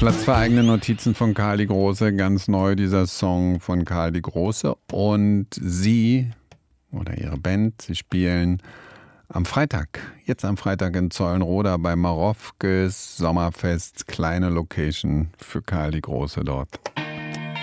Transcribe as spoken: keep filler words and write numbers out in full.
Platz für eigene Notizen von Karl die Große, ganz neu dieser Song von Karl die Große. Und sie oder ihre Band, sie spielen am Freitag, jetzt am Freitag in Zeulenroda bei Marofkes Sommerfest, kleine Location für Karl die Große dort.